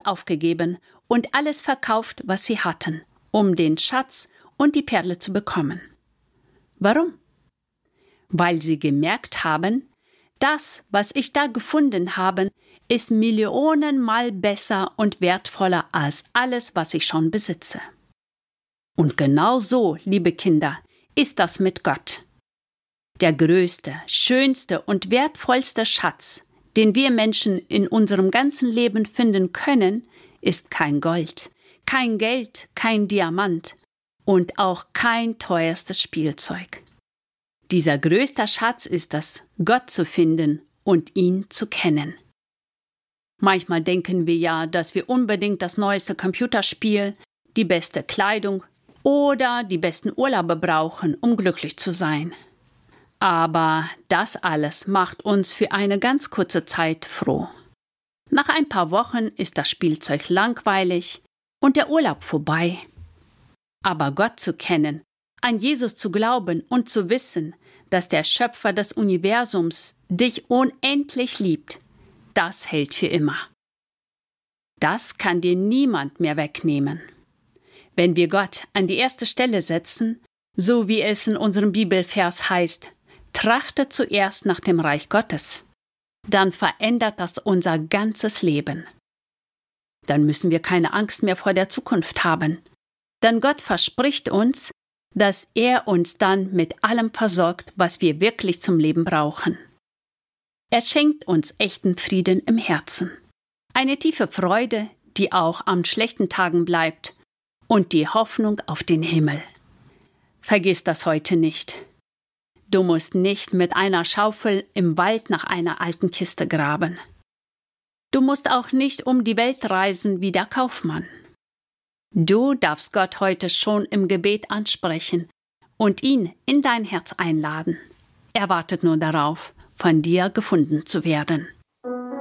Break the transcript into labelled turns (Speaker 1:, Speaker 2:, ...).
Speaker 1: aufgegeben und alles verkauft, was sie hatten, um den Schatz und die Perle zu bekommen. Warum? Weil sie gemerkt haben, das, was ich da gefunden habe, ist millionenmal besser und wertvoller als alles, was ich schon besitze. Und genau so, liebe Kinder, ist das mit Gott. Der größte, schönste und wertvollste Schatz, den wir Menschen in unserem ganzen Leben finden können, ist kein Gold, kein Geld, kein Diamant und auch kein teuerstes Spielzeug. Dieser größte Schatz ist es, Gott zu finden und ihn zu kennen. Manchmal denken wir ja, dass wir unbedingt das neueste Computerspiel, die beste Kleidung oder die besten Urlaube brauchen, um glücklich zu sein. Aber das alles macht uns für eine ganz kurze Zeit froh. Nach ein paar Wochen ist das Spielzeug langweilig und der Urlaub vorbei. Aber Gott zu kennen, an Jesus zu glauben und zu wissen, dass der Schöpfer des Universums dich unendlich liebt, das hält für immer. Das kann dir niemand mehr wegnehmen. Wenn wir Gott an die erste Stelle setzen, so wie es in unserem Bibelvers heißt, trachte zuerst nach dem Reich Gottes, dann verändert das unser ganzes Leben. Dann müssen wir keine Angst mehr vor der Zukunft haben, denn Gott verspricht uns, dass er uns dann mit allem versorgt, was wir wirklich zum Leben brauchen. Er schenkt uns echten Frieden im Herzen, eine tiefe Freude, die auch an schlechten Tagen bleibt, und die Hoffnung auf den Himmel. Vergiss das heute nicht. Du musst nicht mit einer Schaufel im Wald nach einer alten Kiste graben. Du musst auch nicht um die Welt reisen wie der Kaufmann. Du darfst Gott heute schon im Gebet ansprechen und ihn in dein Herz einladen. Er wartet nur darauf, von dir gefunden zu werden.